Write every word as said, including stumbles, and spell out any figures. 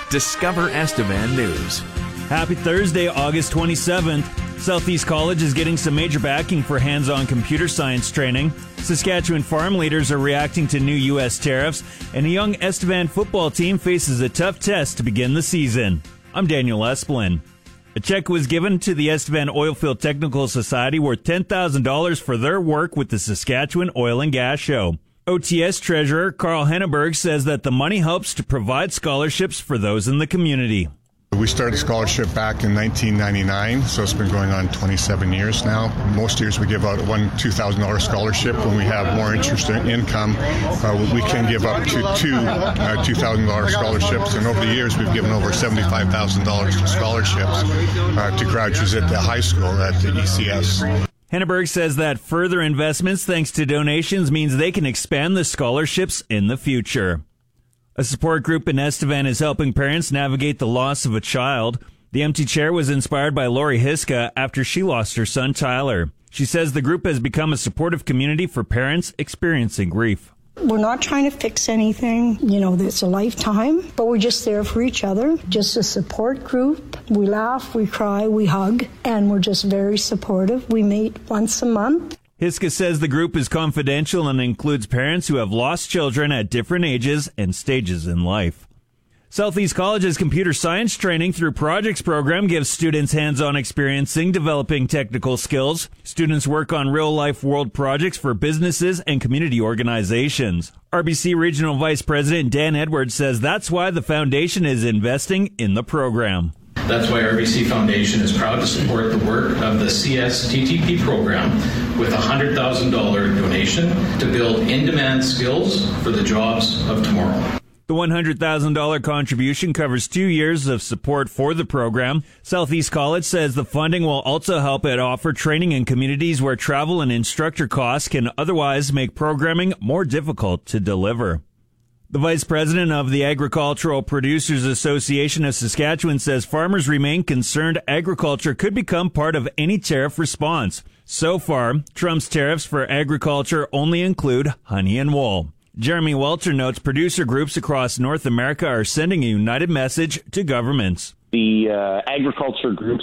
Discover Estevan News. Happy Thursday, August twenty-seventh. Southeast College is getting some major backing for hands-on computer science training. Saskatchewan farm leaders are reacting to new U S tariffs, and a young Estevan football team faces a tough test to begin the season. I'm Daniel Esplin. A check was given to the Estevan Oilfield Technical Society worth ten thousand dollars for their work with the Saskatchewan Oil and Gas Show. O T S Treasurer Carl Henneberg says that the money helps to provide scholarships for those in the community. We started scholarship back in nineteen ninety-nine, so it's been going on twenty-seven years now. Most years we give out one two thousand dollars scholarship. When we have more interest in income, uh, we can give up to two uh, two thousand dollars scholarships. And over the years, we've given over seventy-five thousand dollars in scholarships uh, to graduates at the high school at the E C S. Henneberg says that further investments thanks to donations means they can expand the scholarships in the future. A support group in Estevan is helping parents navigate the loss of a child. The empty chair was inspired by Lori Hiska after she lost her son Tyler. She says the group has become a supportive community for parents experiencing grief. We're not trying to fix anything, you know, it's a lifetime, but we're just there for each other, just a support group. We laugh, we cry, we hug, and we're just very supportive. We meet once a month. Hiska says the group is confidential and includes parents who have lost children at different ages and stages in life. Southeast College's computer science training through projects program gives students hands-on experiencing developing technical skills. Students work on real-life world projects for businesses and community organizations. R B C Regional Vice President Dan Edwards says that's why the foundation is investing in the program. That's why R B C Foundation is proud to support the work of the C S T T P program with a one hundred thousand dollars donation to build in-demand skills for the jobs of tomorrow. The one hundred thousand dollars contribution covers two years of support for the program. Southeast College says the funding will also help it offer training in communities where travel and instructor costs can otherwise make programming more difficult to deliver. The vice president of the Agricultural Producers Association of Saskatchewan says farmers remain concerned agriculture could become part of any tariff response. So far, Trump's tariffs for agriculture only include honey and wool. Jeremy Welter notes producer groups across North America are sending a united message to governments. The uh, agriculture groups